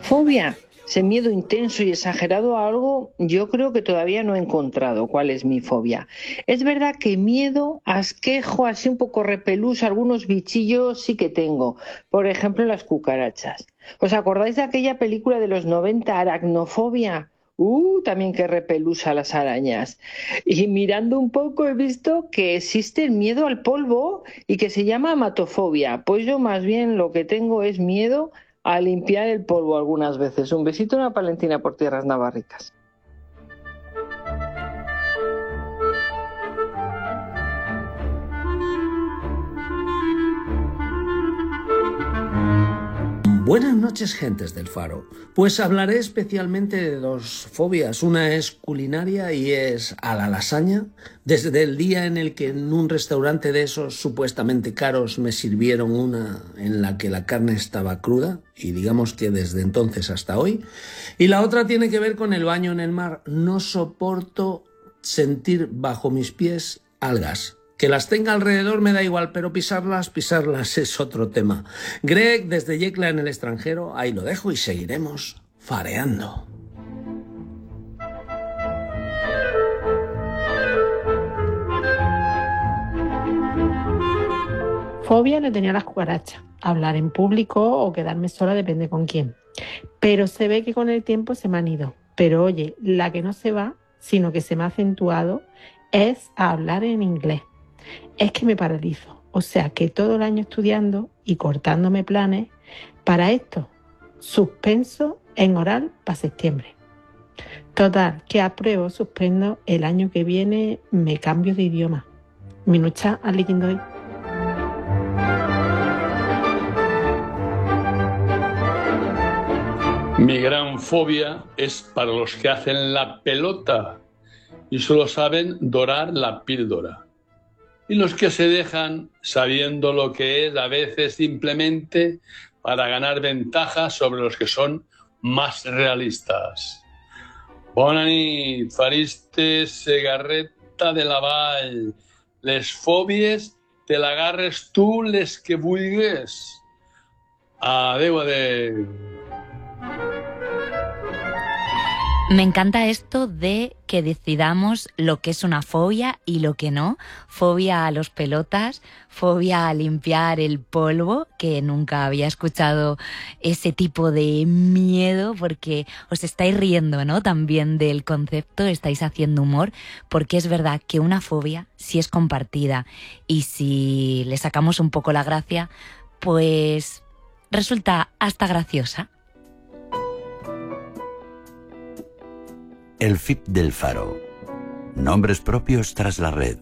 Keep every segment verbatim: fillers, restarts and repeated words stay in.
Fobia, ese miedo intenso y exagerado a algo, yo creo que todavía no he encontrado cuál es mi fobia. Es verdad que miedo, asquejo, así un poco repelús, algunos bichillos sí que tengo. Por ejemplo, las cucarachas. ¿Os acordáis de aquella película de los noventa, Aracnofobia? Uh, también que repelusa las arañas. Y mirando un poco he visto que existe el miedo al polvo y que se llama amatofobia. Pues yo más bien lo que tengo es miedo a limpiar el polvo algunas veces. Un besito, una palentina por tierras navarricas. Buenas noches, gentes del Faro. Pues hablaré especialmente de dos fobias. Una es culinaria y es a la lasaña. Desde el día en el que en un restaurante de esos supuestamente caros me sirvieron una en la que la carne estaba cruda, y digamos que desde entonces hasta hoy. Y la otra tiene que ver con el baño en el mar. No soporto sentir bajo mis pies algas. Que las tenga alrededor me da igual, pero pisarlas, pisarlas es otro tema. Greg, desde Yecla en el extranjero, ahí lo dejo y seguiremos fareando. Fobia le tenía a las cucarachas. Hablar en público o quedarme sola depende con quién. Pero se ve que con el tiempo se me han ido. Pero oye, la que no se va, sino que se me ha acentuado, es a hablar en inglés. Es que me paralizo, o sea que todo el año estudiando y cortándome planes para esto, suspenso en oral para septiembre. Total, que apruebo, suspendo, el año que viene me cambio de idioma. Minucha al hoy. Mi gran fobia es para los que hacen la pelota y solo saben dorar la píldora. Y los que se dejan sabiendo lo que es a veces simplemente para ganar ventaja sobre los que son más realistas. Bona nit, faristes, Segarreta de la Vall. Les fòbies te l'agarres tu les que vulgues. Adeu, adeu. Me encanta esto de que decidamos lo que es una fobia y lo que no. Fobia a los pelotas, fobia a limpiar el polvo, que nunca había escuchado ese tipo de miedo, porque os estáis riendo, ¿no? También del concepto, estáis haciendo humor, porque es verdad que una fobia sí es compartida y si le sacamos un poco la gracia, pues resulta hasta graciosa. El F I P del Faro. Nombres propios tras la red.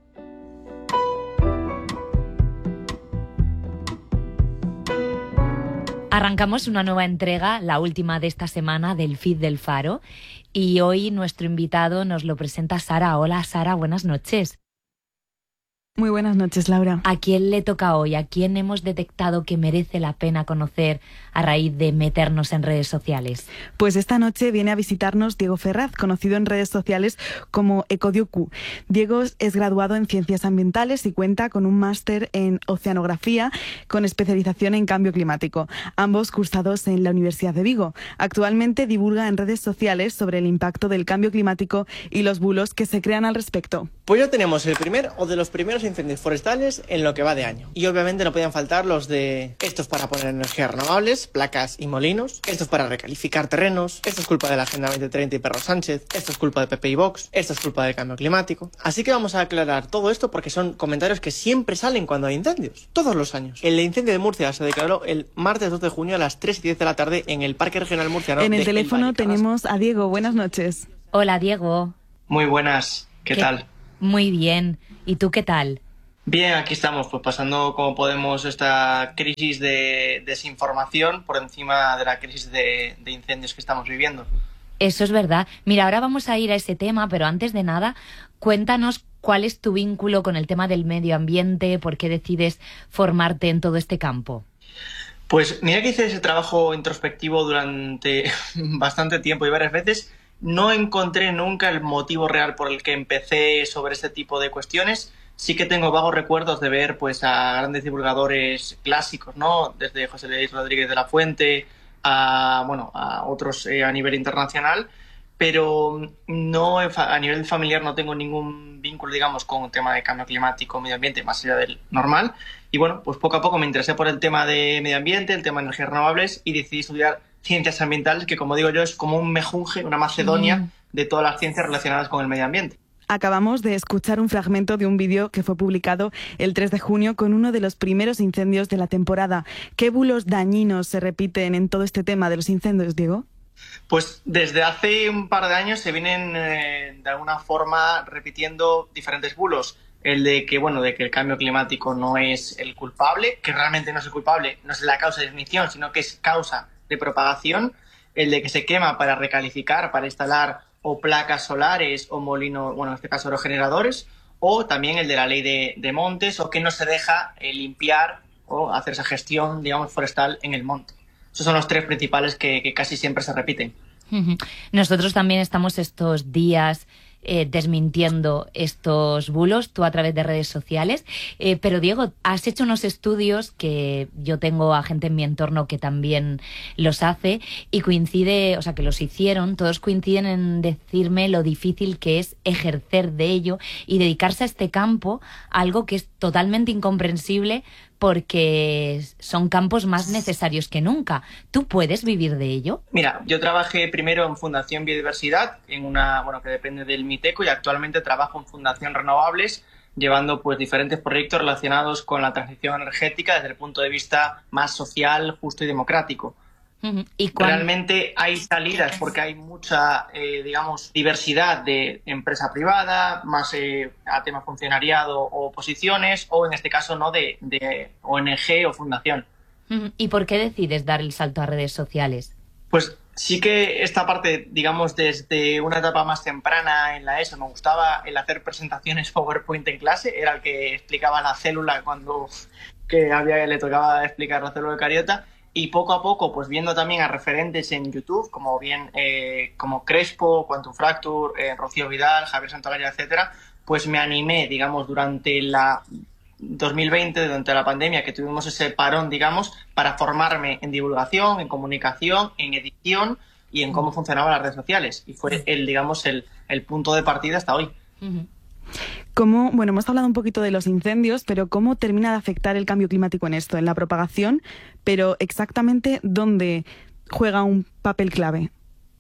Arrancamos una nueva entrega, la última de esta semana del F I P del Faro, y hoy nuestro invitado nos lo presenta Sara. Hola Sara, buenas noches. Muy buenas noches, Laura. ¿A quién le toca hoy? ¿A quién hemos detectado que merece la pena conocer a raíz de meternos en redes sociales? Pues esta noche viene a visitarnos Diego Ferraz, conocido en redes sociales como Ecodioku. Diego es graduado en Ciencias Ambientales y cuenta con un máster en Oceanografía con especialización en Cambio Climático, ambos cursados en la Universidad de Vigo. Actualmente divulga en redes sociales sobre el impacto del cambio climático y los bulos que se crean al respecto. Pues ya tenemos el primer o de los primeros incendios forestales en lo que va de año. Y obviamente no podían faltar los de estos para poner energías renovables, placas y molinos, estos para recalificar terrenos, esto es culpa de la Agenda veinte treinta y Pedro Sánchez, esto es culpa de P P y Vox, esto es culpa del cambio climático. Así que vamos a aclarar todo esto porque son comentarios que siempre salen cuando hay incendios, todos los años. El incendio de Murcia se declaró el martes dos de junio a las tres y diez de la tarde en el Parque Regional Murciano. En el de teléfono El tenemos a Diego. Buenas noches. Hola Diego. Muy buenas, ¿qué, ¿Qué tal? Muy bien. ¿Y tú qué tal? Bien, aquí estamos, pues pasando como podemos esta crisis de desinformación por encima de la crisis de, de incendios que estamos viviendo. Eso es verdad. Mira, ahora vamos a ir a ese tema, pero antes de nada, cuéntanos cuál es tu vínculo con el tema del medio ambiente, por qué decides formarte en todo este campo. Pues mira que hice ese trabajo introspectivo durante bastante tiempo y varias veces. No encontré nunca el motivo real por el que empecé sobre este tipo de cuestiones. Sí que tengo vagos recuerdos de ver pues a grandes divulgadores clásicos, ¿no? Desde José Luis Rodríguez de la Fuente, a, bueno, a otros eh, a nivel internacional, pero no a nivel familiar no tengo ningún vínculo, digamos, con el tema de cambio climático, medio ambiente, más allá del normal. Y bueno, pues poco a poco me interesé por el tema de medio ambiente, el tema de energías renovables, y decidí estudiar ciencias ambientales, que como digo yo es como un mejunje, una Macedonia mm. de todas las ciencias relacionadas con el medio ambiente. Acabamos de escuchar un fragmento de un vídeo que fue publicado el tres de junio con uno de los primeros incendios de la temporada. ¿Qué bulos dañinos se repiten en todo este tema de los incendios, Diego? Pues desde hace un par de años se vienen eh, de alguna forma repitiendo diferentes bulos. El de que, bueno, de que el cambio climático no es el culpable, que realmente no es el culpable, no es la causa de ignición, sino que es causa de propagación. El de que se quema para recalificar, para instalar o placas solares o molinos, bueno, en este caso aerogeneradores, o también el de la ley de, de montes, o que no se deja eh, limpiar o hacer esa gestión, digamos, forestal en el monte. Esos son los tres principales que, que casi siempre se repiten. Nosotros también estamos estos días eh, desmintiendo estos bulos, tú a través de redes sociales. Eh, pero Diego, has hecho unos estudios que yo tengo a gente en mi entorno que también los hace y coincide, o sea, que los hicieron, todos coinciden en decirme lo difícil que es ejercer de ello y dedicarse a este campo, algo que es totalmente incomprensible porque son campos más necesarios que nunca. ¿Tú puedes vivir de ello? Mira, yo trabajé primero en Fundación Biodiversidad, en una, bueno, que depende del MITECO, y actualmente trabajo en Fundación Renovables, llevando pues diferentes proyectos relacionados con la transición energética desde el punto de vista más social, justo y democrático. Uh-huh. ¿Y cuándo? Realmente hay salidas porque hay mucha, eh, digamos, diversidad de empresa privada, más eh, a tema funcionariado o oposiciones, o en este caso no de, de O N G o fundación. Uh-huh. ¿Y por qué decides dar el salto a redes sociales? Pues sí que esta parte, digamos, desde una etapa más temprana en la ESO, me gustaba el hacer presentaciones PowerPoint en clase, era el que explicaba la célula cuando que había, le tocaba explicar la célula eucariota. Y poco a poco, pues viendo también a referentes en YouTube, como bien eh, como Crespo, Quantum Fracture, eh, Rocío Vidal, Javier Santolaya, etcétera, pues me animé, digamos, durante la dos mil veinte, durante la pandemia, que tuvimos ese parón, digamos, para formarme en divulgación, en comunicación, en edición y en cómo funcionaban las redes sociales. Y fue el, digamos, el, el punto de partida hasta hoy. Uh-huh. ¿Cómo, bueno, hemos hablado un poquito de los incendios, pero cómo termina de afectar el cambio climático en esto, en la propagación, pero exactamente dónde juega un papel clave?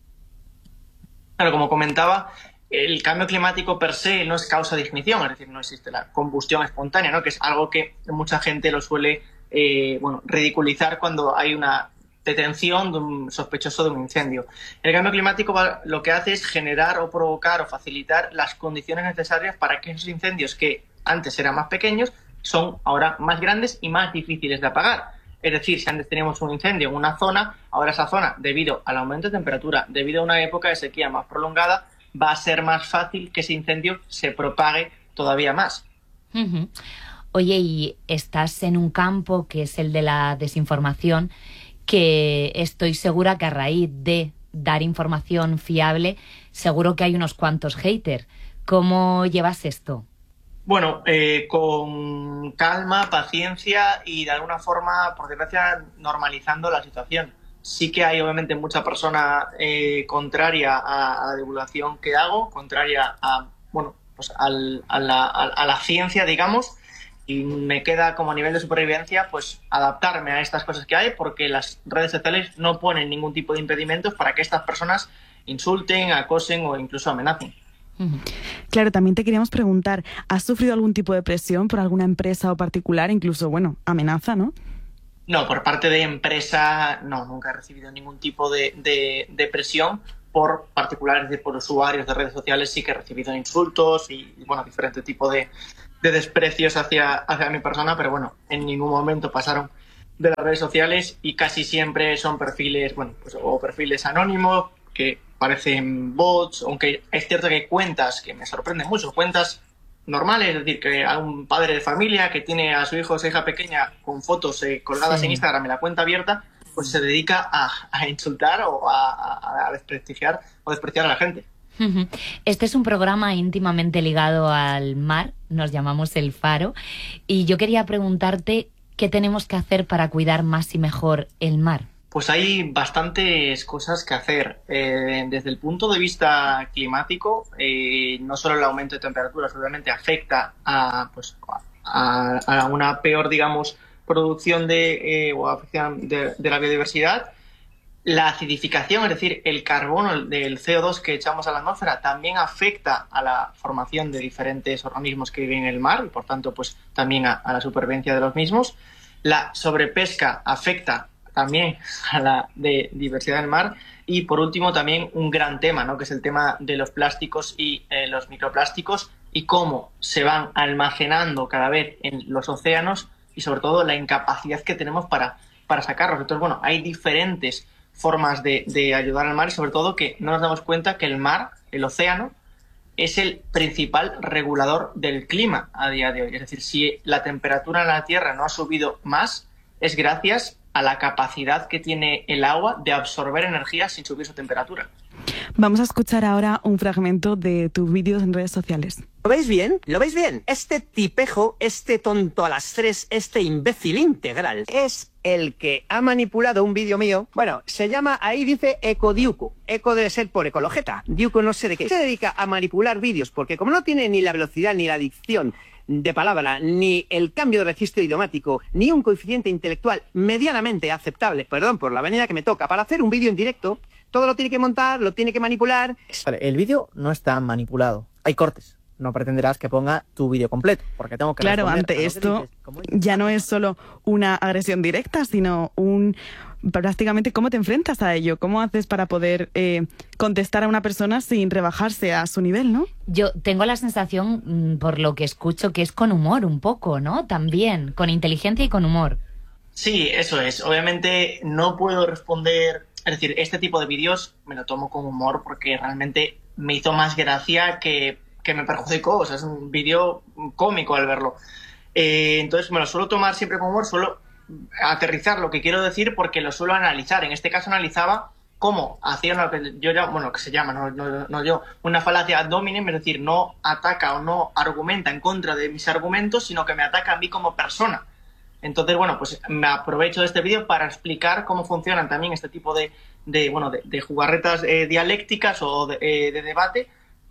Claro, como comentaba, el cambio climático per se no es causa de ignición, es decir, no existe la combustión espontánea, ¿no? Que es algo que mucha gente lo suele eh, bueno, ridiculizar cuando hay una detención de un sospechoso de un incendio. El cambio climático va, lo que hace es generar o provocar o facilitar las condiciones necesarias para que esos incendios que antes eran más pequeños son ahora más grandes y más difíciles de apagar. Es decir, si antes teníamos un incendio en una zona, ahora esa zona, debido al aumento de temperatura, debido a una época de sequía más prolongada, va a ser más fácil que ese incendio se propague todavía más. Uh-huh. Oye, y estás en un campo que es el de la desinformación, que estoy segura que a raíz de dar información fiable, seguro que hay unos cuantos haters. ¿Cómo llevas esto? Bueno, eh, con calma, paciencia y de alguna forma, por desgracia, normalizando la situación. Sí que hay obviamente mucha persona eh, contraria a, a la divulgación que hago, contraria a, bueno, pues al, a, la, a, a la ciencia, digamos, y me queda como a nivel de supervivencia pues adaptarme a estas cosas que hay, porque las redes sociales no ponen ningún tipo de impedimentos para que estas personas insulten, acosen o incluso amenacen. Claro, también te queríamos preguntar, ¿has sufrido algún tipo de presión por alguna empresa o particular, incluso, bueno, amenaza, ¿no? No, por parte de empresa no, nunca he recibido ningún tipo de, de, de presión. Por particulares, de, por usuarios de redes sociales sí que he recibido insultos y, bueno, diferente tipo de, de desprecios hacia, hacia mi persona, pero bueno, en ningún momento pasaron de las redes sociales y casi siempre son perfiles, bueno, pues o perfiles anónimos que parecen bots, aunque es cierto que hay cuentas que me sorprenden mucho, cuentas normales, es decir, que hay un padre de familia que tiene a su hijo o su hija pequeña con fotos eh, colgadas sí. en Instagram en la cuenta abierta, pues se dedica a, a insultar o a, a, a desprestigiar o despreciar a la gente. Este es un programa íntimamente ligado al mar, nos llamamos El Faro, y yo quería preguntarte qué tenemos que hacer para cuidar más y mejor el mar. Pues hay bastantes cosas que hacer. Eh, desde el punto de vista climático, eh, no solo el aumento de temperaturas obviamente afecta a, pues, a, a una peor, digamos, producción de, eh, o afección de, de la biodiversidad. La acidificación, es decir, el carbono del C O dos que echamos a la atmósfera, también afecta a la formación de diferentes organismos que viven en el mar y, por tanto, pues también a, a la supervivencia de los mismos. La sobrepesca afecta también a la de diversidad del mar y, por último, también un gran tema, ¿no?, que es el tema de los plásticos y eh, los microplásticos y cómo se van almacenando cada vez en los océanos y, sobre todo, la incapacidad que tenemos para, para sacarlos. Entonces, bueno, hay diferentes formas de, de ayudar al mar y, sobre todo, que no nos damos cuenta que el mar, el océano, es el principal regulador del clima a día de hoy. Es decir, si la temperatura en la Tierra no ha subido más, es gracias a la capacidad que tiene el agua de absorber energía sin subir su temperatura. Vamos a escuchar ahora un fragmento de tus vídeos en redes sociales. ¿Lo veis bien? ¿Lo veis bien? Este tipejo, este tonto a las tres, este imbécil integral, es el que ha manipulado un vídeo mío. Bueno, se llama, ahí dice Ecodiuco. Eco debe ser por ecologeta. Diuco no sé de qué. Se dedica a manipular vídeos porque como no tiene ni la velocidad ni la dicción de palabra, ni el cambio de registro idiomático, ni un coeficiente intelectual medianamente aceptable, perdón por la venida que me toca, para hacer un vídeo en directo, todo lo tiene que montar, lo tiene que manipular. Vale, el vídeo no está manipulado, hay cortes. No pretenderás que ponga tu vídeo completo, porque tengo que Claro, ante esto ya no es solo una agresión directa, sino un... prácticamente cómo te enfrentas a ello, cómo haces para poder eh, contestar a una persona sin rebajarse a su nivel, ¿no? Yo tengo la sensación, por lo que escucho, que es con humor un poco, ¿no? También, con inteligencia y con humor. Sí, eso es. Obviamente no puedo responder... Es decir, este tipo de vídeos me lo tomo con humor porque realmente me hizo más gracia que, que me perjudicó. O sea, es un vídeo cómico al verlo. Eh, entonces me lo suelo tomar siempre con humor, suelo aterrizar lo que quiero decir porque lo suelo analizar. En este caso analizaba cómo hacía lo que yo llamo, bueno, que se llama, no, no, no yo, una falacia ad hominem, es decir, no ataca o no argumenta en contra de mis argumentos, sino que me ataca a mí como persona. Entonces, bueno, pues me aprovecho de este vídeo para explicar cómo funcionan también este tipo de, de bueno, de, de jugarretas eh, dialécticas o de, eh, de debate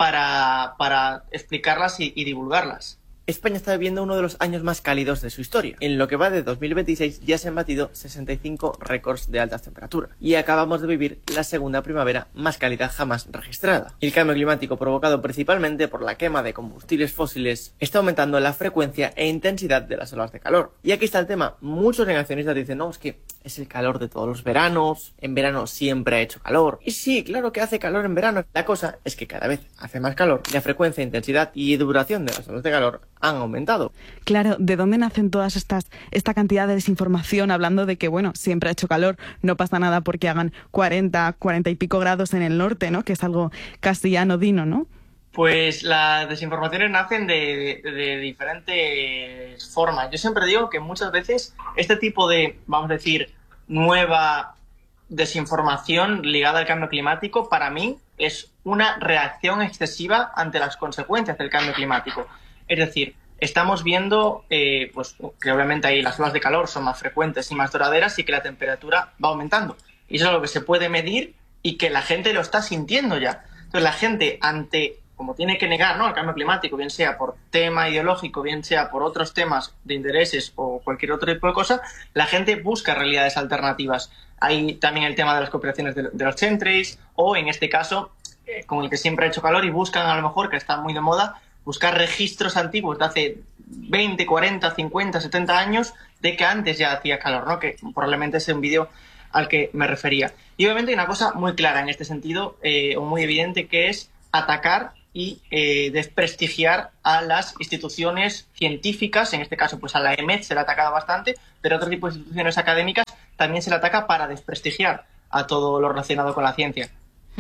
para, para explicarlas y, y divulgarlas. España está viviendo uno de los años más cálidos de su historia. En lo que va de dos mil veintiséis ya se han batido sesenta y cinco récords de altas temperaturas y acabamos de vivir la segunda primavera más cálida jamás registrada. El cambio climático, provocado principalmente por la quema de combustibles fósiles, está aumentando la frecuencia e intensidad de las olas de calor. Y aquí está el tema. Muchos negacionistas dicen, no, es que es el calor de todos los veranos, en verano siempre ha hecho calor. Y sí, claro que hace calor en verano. La cosa es que cada vez hace más calor y la frecuencia, intensidad y duración de las olas de calor han aumentado. Claro, ¿de dónde nacen todas estas esta cantidad de desinformación hablando de que, bueno, siempre ha hecho calor, no pasa nada porque hagan cuarenta, cuarenta y pico grados en el norte, ¿no? Que es algo casi anodino, ¿no? Pues las desinformaciones nacen de, de, de diferentes formas. Yo siempre digo que muchas veces este tipo de, vamos a decir, nueva desinformación ligada al cambio climático, para mí es una reacción excesiva ante las consecuencias del cambio climático. Es decir, estamos viendo eh, pues, que obviamente ahí las olas de calor son más frecuentes y más duraderas y que la temperatura va aumentando. Y eso es algo que se puede medir y que la gente lo está sintiendo ya. Entonces la gente ante, como tiene que negar, ¿no?, el cambio climático, bien sea por tema ideológico, bien sea por otros temas de intereses o cualquier otro tipo de cosa, la gente busca realidades alternativas. Hay también el tema de las cooperaciones de, de los chemtrails o, en este caso, eh, con el que siempre ha hecho calor y buscan a lo mejor, que está muy de moda, buscar registros antiguos de hace veinte, cuarenta, cincuenta, setenta años de que antes ya hacía calor, ¿no? Que probablemente es un vídeo al que me refería. Y obviamente hay una cosa muy clara en este sentido, eh, o muy evidente, que es atacar y eh, desprestigiar a las instituciones científicas. En este caso, pues a la E M E T se le ha atacado bastante, pero a otro tipo de instituciones académicas también se le ataca para desprestigiar a todo lo relacionado con la ciencia.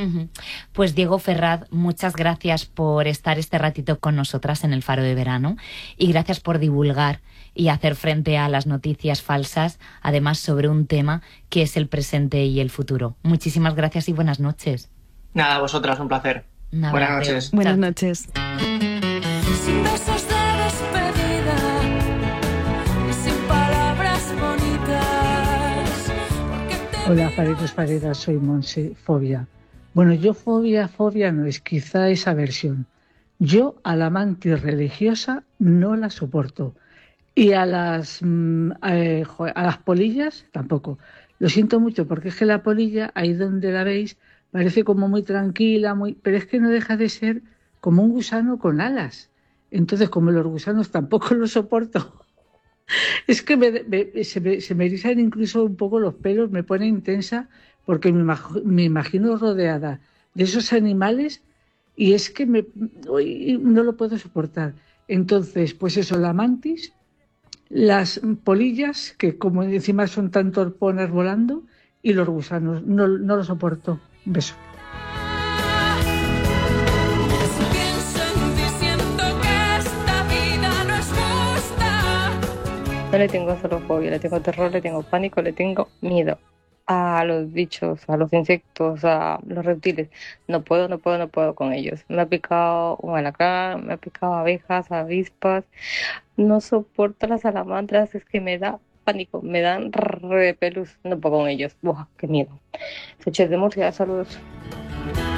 Pues Diego Ferraz, muchas gracias por estar este ratito con nosotras en el Faro de Verano y gracias por divulgar y hacer frente a las noticias falsas, además sobre un tema que es el presente y el futuro. Muchísimas gracias y buenas noches. Nada, a vosotras, un placer. Nada, buenas noches. Buenas noches. Sin besos de despedida, sin palabras bonitas. Hola, Fareros, Fareras, soy Monse. Fobia. Bueno, yo fobia, fobia no es, quizá es aversión. Yo a la mantis religiosa no la soporto. Y a las, mm, eh, joder, a las polillas tampoco. Lo siento mucho, porque es que la polilla, ahí donde la veis, parece como muy tranquila, muy, pero es que no deja de ser como un gusano con alas. Entonces, como los gusanos tampoco los soporto, es que me, me- se, me, se me erizan incluso un poco los pelos, me pone intensa, porque me, imag- me imagino rodeada de esos animales y es que me, uy, no lo puedo soportar. Entonces, pues eso, la mantis, las polillas, que como encima son tan torponas volando, y los gusanos, no, no lo soporto. Un beso. Pienso en ti, siento que esta vida no es justa. No le tengo solo fobia, le tengo terror, le tengo pánico, le tengo miedo a los bichos, a los insectos, a los reptiles. No puedo, no puedo, no puedo con ellos. Me ha picado un alacrán, me ha picado abejas, avispas. No soporto las salamandras, es que me da pánico, me dan repelús. No puedo con ellos. Buah, qué miedo. Soy Chef de Murcia, saludos.